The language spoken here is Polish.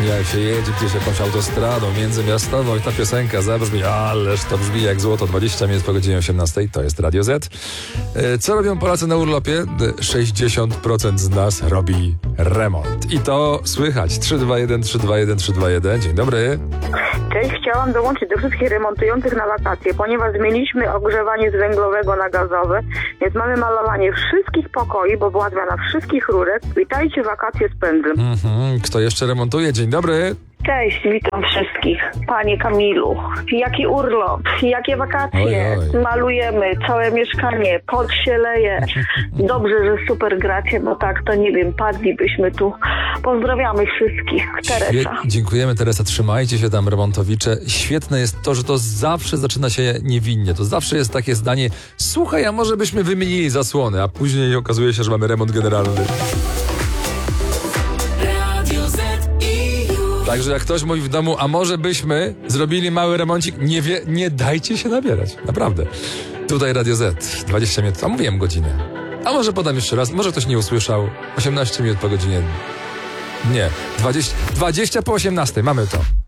jak się jedzie gdzieś jakąś autostradą międzymiastową i ta piosenka zabrzmi, ależ to brzmi jak złoto. 20 minut po godzinie 18, to jest Radio Z. Co robią Polacy na urlopie? 60% z nas robi remont. I to słychać. 321 321 321. Dzień dobry. Cześć, chciałam dołączyć do wszystkich remontujących na wakacje, ponieważ zmieniliśmy ogrzewanie z węglowego na gazowe, więc mamy malowanie wszystkich pokoi, bo była zmiana wszystkich rurek. Witajcie, wakacje z pędzlem. Kto jeszcze remontuje? Dzień dobry. Cześć, witam wszystkich. Panie Kamilu, jaki urlop, jakie wakacje. Oj. Malujemy całe mieszkanie, pot się leje. Dobrze, że super gracie, bo tak to nie wiem, padlibyśmy tu. Pozdrawiamy wszystkich. Teresa. Dziękujemy, Teresa. Trzymajcie się tam, remontowicze. Świetne jest to, że to zawsze zaczyna się niewinnie. To zawsze jest takie zdanie: słuchaj, a może byśmy wymienili zasłony, a później okazuje się, że mamy remont generalny. Także jak ktoś mówi w domu, a może byśmy zrobili mały remoncik, nie dajcie się nabierać. Naprawdę. Tutaj Radio Z. 20 minut. A mówiłem godzinę. A może podam jeszcze raz. Może ktoś nie usłyszał. 18 minut po godzinie. Nie. 20 po 18. Mamy to.